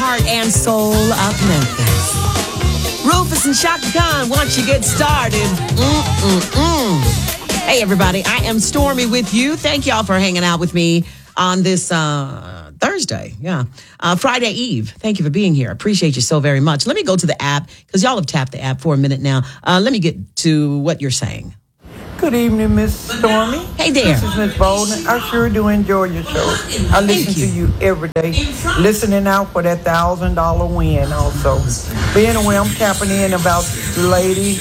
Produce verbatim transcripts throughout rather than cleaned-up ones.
heart and soul of Memphis. Rufus and Shaka Khan, once you get started. Mm-mm-mm. Hey, everybody. I am Stormy with you. Thank y'all for hanging out with me on this uh, Thursday. Yeah. Uh, Friday Eve. Thank you for being here. Appreciate you so very much. Let me go to the app because y'all have tapped the app for a minute now. Uh, let me get to what you're saying. Good evening, Miss Stormy. Hey there. This is Miss Bolden. I sure do enjoy your show. I listen you. to you every day, listening out for that thousand dollar win also. But anyway, I'm tapping in about the lady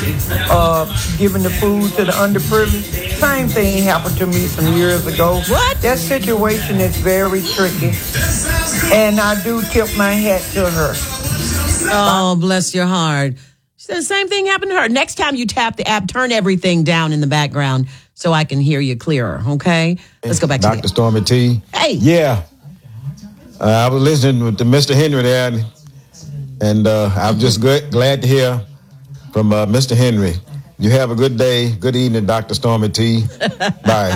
uh, giving the food to the underprivileged. Same thing happened to me some years ago. What? That situation is very tricky, and I do tip my hat to her. Oh, bless your heart. She said the same thing happened to her. Next time you tap the app, turn everything down in the background so I can hear you clearer, okay? Let's go back to Doctor Stormy T. Hey. Yeah. Uh, I was listening to Mister Henry there, and, and uh, I'm just good, glad to hear from uh, Mister Henry. You have a good day. Good evening, Doctor Stormy T. Bye.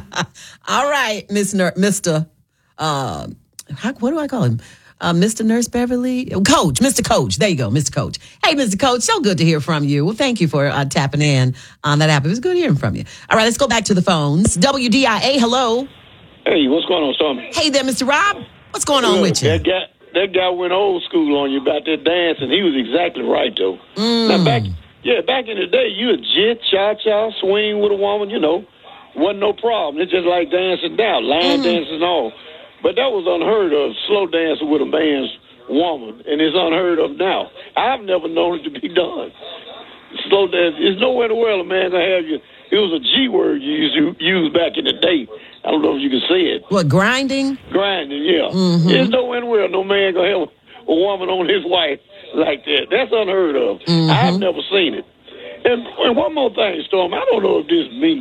All right, Miss Ner- Mister Uh, how, what do I call him? Uh, Mister Nurse Beverly? Coach, Mister Coach. There you go, Mister Coach. Hey, Mister Coach, so good to hear from you. Well, thank you for uh, tapping in on that app. It was good hearing from you. All right, let's go back to the phones. W D I A, hello. Hey, what's going on, Stormy? Hey there, Mister Rob. What's going on Look, with you? That guy, that guy went old school on you about that dancing. He was exactly right, though. Mm. Now, back, yeah, back in the day, you a jit, cha-cha, swing with a woman, you know, wasn't no problem. It's just like dancing down, line Mm. dancing and all. But that was unheard of, slow dancing with a man's woman, and it's unheard of now. I've never known it to be done. Slow dance. There's nowhere in the world a man gonna have you. It was a G word you used, you used back in the day. I don't know if you can say it. What, grinding? Grinding, yeah. Mm-hmm. There's nowhere in the world no man gonna have a woman on his wife like that. That's unheard of. Mm-hmm. I've never seen it. And, and one more thing, Storm. I don't know if this me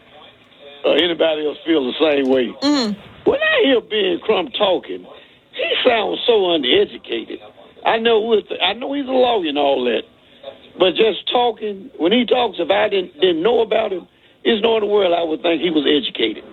or anybody else feel the same way. Mm. When I hear Ben Crump talking, he sounds so uneducated. I know with the, I know he's a lawyer and all that, but just talking, when he talks, if I didn't didn't know about him, there's no in the world I would think he was educated.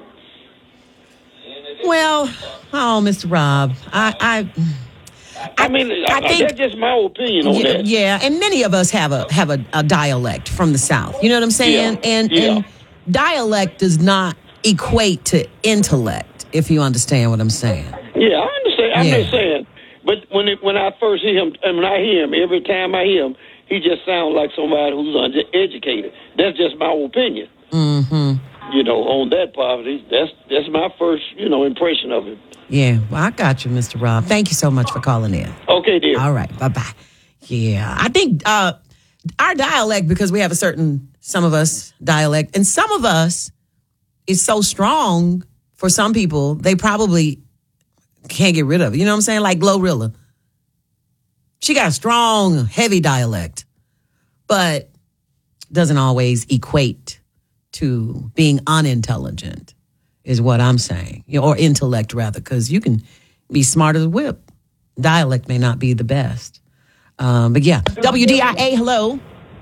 Well, oh, Mister Rob, I, I, I mean, I, I think that's just my opinion on yeah, that. yeah, and many of us have a have a, a dialect from the South. You know what I'm saying? Yeah, and yeah. and dialect does not equate to intellect, if you understand what I'm saying. Yeah, I understand. I'm Yeah. just saying. But when it, when I first hear him, and when I hear him, every time I hear him, he just sounds like somebody who's uneducated. That's just my opinion. Mm-hmm. You know, on that poverty, that's that's my first, you know, impression of him. Yeah, well, I got you, Mister Rob. Thank you so much for calling in. Okay, dear. All right, bye-bye. Yeah, I think uh, our dialect, because we have a certain, some of us, dialect, and some of us is so strong for some people, they probably can't get rid of it. You know what I'm saying? Like Glorilla. She got a strong, heavy dialect, but doesn't always equate to being unintelligent, is what I'm saying. You know, or intellect, rather, because you can be smart as a whip. Dialect may not be the best. Um, but yeah, W D I A, hello.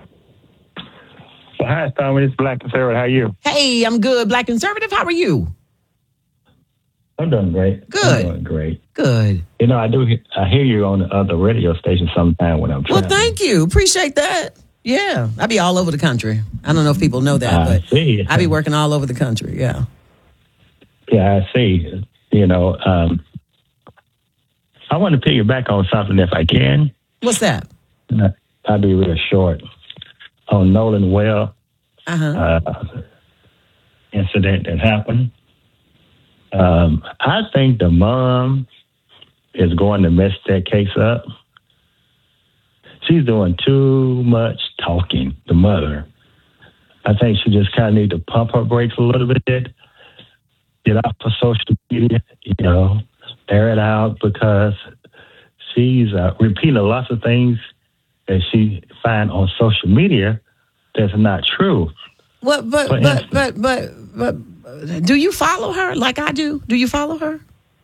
Well, hi, Tommy. It's Black Conservative. How are you? Hey, I'm good. Black Conservative, how are you? I'm doing great. Good. I'm doing great. Good. You know, I do. I hear you on the other radio station sometime when I'm Well, traveling. thank you. Appreciate that. Yeah, I be all over the country. I don't know if people know that, I but see. I be working all over the country. Yeah. Yeah, I see. You know, um, I want to piggyback on something if I can. What's that? I'll be real short. On Nolan Well Uh-huh. uh, incident that happened. Um, I think the mom is going to mess that case up. She's doing too much talking, the mother. I think she just kind of need to pump her brakes a little bit, get off of social media, you know, air it out, because she's uh, repeating lots of things that she find on social media that's not true. What? But For but, instance. but but but but do you follow her like I do? Do you follow her?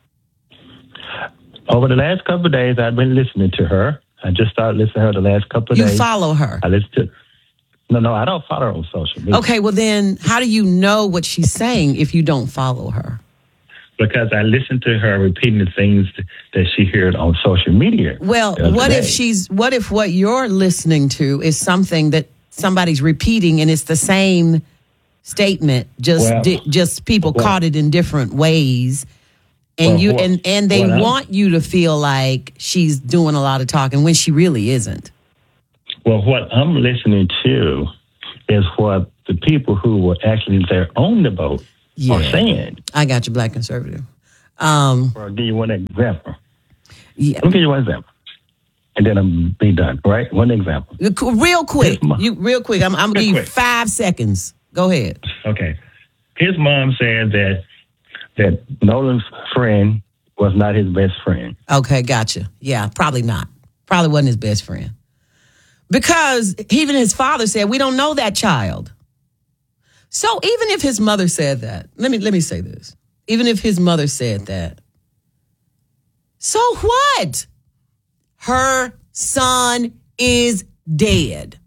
Over the last couple of days, I've been listening to her. I just started listening to her the last couple of You days. follow her. I listen to. No, no, I don't follow her on social media. Okay, well then, how do you know what she's saying if you don't follow her? because I listened to her repeating the things that she heard on social media. Well, what if she's, what if what you're listening to is something that somebody's repeating and it's the same statement, just well, di- just people well, caught it in different ways, and well, you well, and and they well, want you to feel like she's doing a lot of talking when she really isn't. Well, what I'm listening to is what the people who were actually there on the boat Yeah. are saying. I got you, Black conservative. Um, I'll give you one example. yeah, I'll give you one example, and then I'm be done. Right? One example. real quick, His mom- you real quick. I'm, I'm gonna give you quick. five seconds. Go ahead. Okay. His mom said that that Nolan's friend was not his best friend. Okay, gotcha. Yeah, probably not. Probably wasn't his best friend. Because even his father said, we don't know that child. So even if his mother said that, let me let me say this. Even if his mother said that, so what? Her son is dead.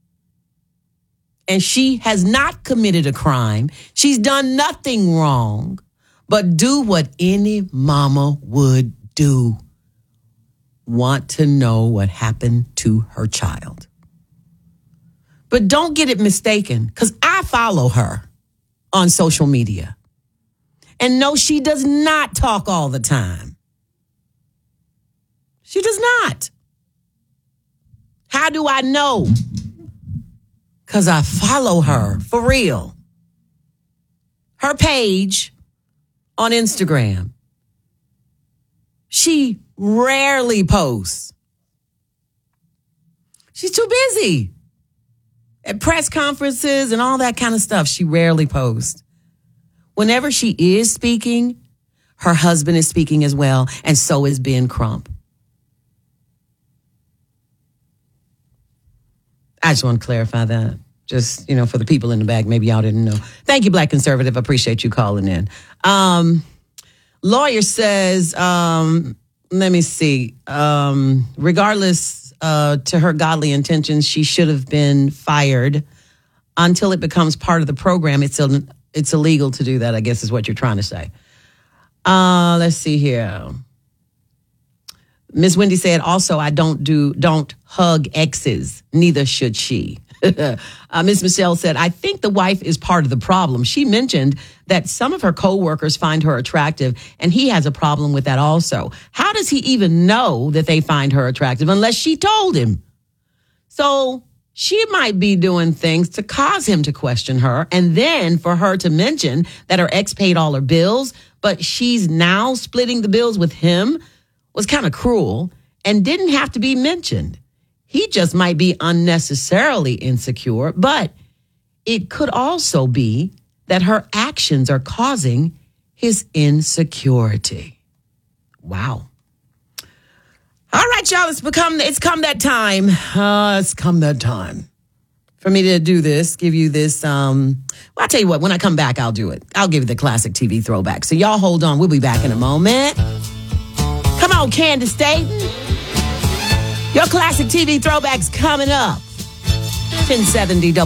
And she has not committed a crime. She's done nothing wrong, but do what any mama would do. Want to know what happened to her child. But don't get it mistaken, because I follow her on social media. And no, she does not talk all the time. She does not. How do I know? Because I follow her for real. Her page on Instagram. She rarely posts. She's too busy. At press conferences and all that kind of stuff, she rarely posts. Whenever she is speaking, her husband is speaking as well, and so is Ben Crump. I just want to clarify that. Just, you know, for the people in the back, maybe y'all didn't know. Thank you, Black Conservative. I appreciate you calling in. Um, lawyer says, um, let me see. Um, regardless uh, to her godly intentions, she should have been fired until it becomes part of the program. It's Ill- it's illegal to do that, I guess is what you're trying to say. Uh, let's see here. Miss Wendy said, also, I don't do, don't hug exes. Neither should she. uh, Miss Michelle said, I think the wife is part of the problem. She mentioned that some of her coworkers find her attractive, and he has a problem with that also. How does he even know that they find her attractive unless she told him? So she might be doing things to cause him to question her, and then for her to mention that her ex paid all her bills, but she's now splitting the bills with him was kind of cruel and didn't have to be mentioned. He just might be unnecessarily insecure, but it could also be that her actions are causing his insecurity. Wow. All right, y'all, it's become, it's come that time. Uh, it's come that time for me to do this, give you this. Um, well, I'll tell you what, when I come back, I'll do it. I'll give you the classic T V throwback. So y'all hold on. We'll be back in a moment. Come on, Candace Dayton. Your classic T V throwback's coming up. ten seventy